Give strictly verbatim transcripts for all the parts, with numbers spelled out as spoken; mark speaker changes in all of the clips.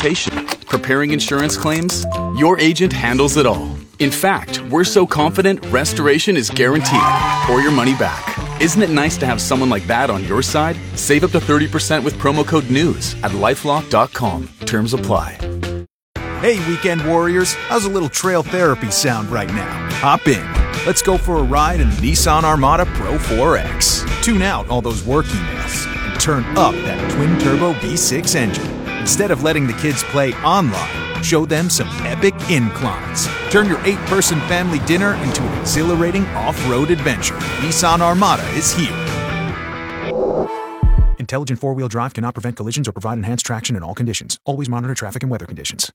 Speaker 1: transportation, preparing insurance claims, your agent handles it all. In fact, we're so confident restoration is guaranteed or your money back. Isn't it nice to have someone like that on your side? Save up to thirty percent with promo code NEWS at lifelock dot com. Terms apply.
Speaker 2: Hey, weekend warriors, how's a little trail therapy sound right now? Hop in. Let's go for a ride in the Nissan Armada Pro four X. Tune out all those work emails and turn up that twin-turbo V six engine. Instead of letting the kids play online, show them some epic inclines. Turn your eight-person family dinner into an exhilarating off-road adventure. Nissan Armada is here. Intelligent four-wheel drive cannot prevent collisions or provide enhanced traction in all conditions. Always monitor traffic and weather conditions.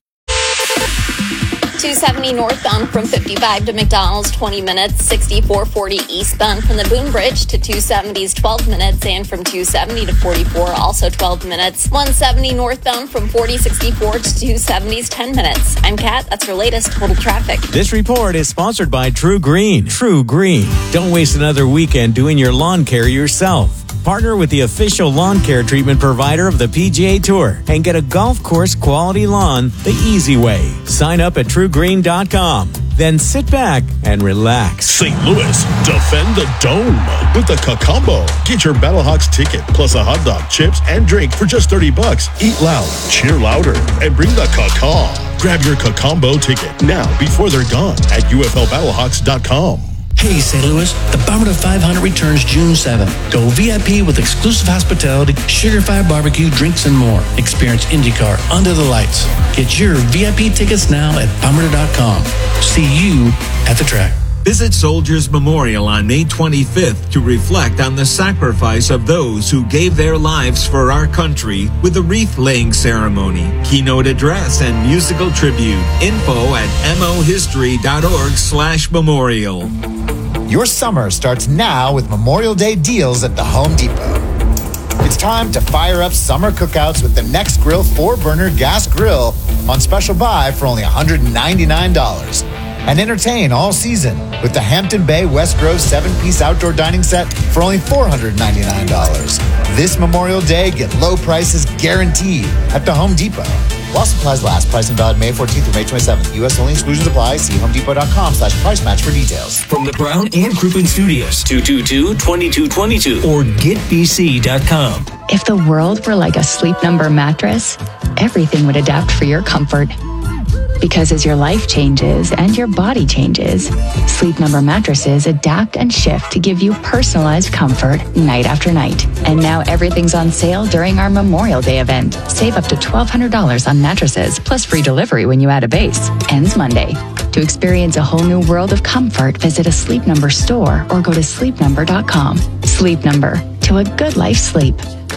Speaker 3: two seventy northbound from fifty-five to McDonald's, twenty minutes. sixty-four forty eastbound from the Boone Bridge to two seventy's, twelve minutes. And from two seventy to forty-four, also twelve minutes. one seventy northbound from forty sixty-four to two seventy's, ten minutes. I'm Kat. That's your latest total traffic.
Speaker 4: This report is sponsored by True Green. True Green. Don't waste another weekend doing your lawn care yourself. Partner with the official lawn care treatment provider of the P G A Tour and get a golf course quality lawn the easy way. Sign up at true green dot com. Then sit back and relax.
Speaker 5: Saint Louis, defend the dome with the Cacombo. Get your Battlehawks ticket plus a hot dog, chips, and drink for just thirty bucks. Eat loud, cheer louder, and bring the caca. Grab your Cacombo ticket now before they're gone at U F L battlehawks dot com.
Speaker 6: Hey, Saint Louis, the Bomber to five hundred returns June seventh. Go V I P with exclusive hospitality, Sugar Fire barbecue, drinks, and more. Experience IndyCar under the lights. Get your V I P tickets now at bomber dot com. See you at the track.
Speaker 7: Visit Soldiers Memorial on May twenty-fifth to reflect on the sacrifice of those who gave their lives for our country with a wreath-laying ceremony, keynote address, and musical tribute. Info at mohistory dot org slash memorial.
Speaker 8: Your summer starts now with Memorial Day deals at the Home Depot. It's time to fire up summer cookouts with the Nextgrill four-burner gas grill on special buy for only one hundred ninety-nine dollars. And entertain all season with the Hampton Bay West Grove seven-piece outdoor dining set for only four hundred ninety-nine dollars. This Memorial Day, get low prices guaranteed at the Home Depot. While supplies last, price and valid May fourteenth through May twenty-seventh. U S only, exclusions apply. See homedepot dot com slash price match for details.
Speaker 9: From the Brown and Crouppen Studios, two two two, two two two two or get b c dot com.
Speaker 10: If the world were like a Sleep Number mattress, everything would adapt for your comfort. Because as your life changes and your body changes, Sleep Number mattresses adapt and shift to give you personalized comfort night after night. And now everything's on sale during our Memorial Day event. Save up to twelve hundred dollars on mattresses, plus free delivery when you add a base. Ends Monday. To experience a whole new world of comfort, visit a Sleep Number store or go to sleep number dot com. Sleep Number. To a good life sleep.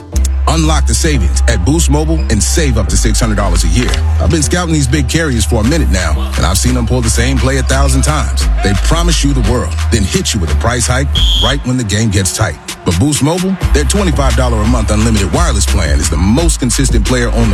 Speaker 11: Unlock the savings at Boost Mobile and save up to six hundred dollars a year. I've been scouting these big carriers for a minute now, and I've seen them pull the same play a thousand times. They promise you the world, then hit you with a price hike right when the game gets tight. But Boost Mobile, their twenty-five dollars a month unlimited wireless plan is the most consistent player on the